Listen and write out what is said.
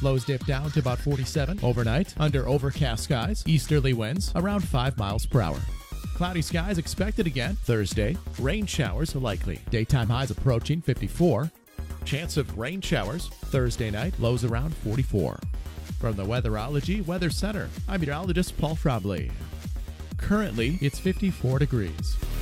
Lows dip down to about 47. Overnight, under overcast skies, easterly winds around 5 miles per hour. Cloudy skies expected again Thursday. Rain showers likely. Daytime highs approaching 54. Chance of rain showers Thursday night. Lows around 44. From the Weatherology Weather Center, I'm meteorologist Paul Fromley. Currently, it's 54 degrees.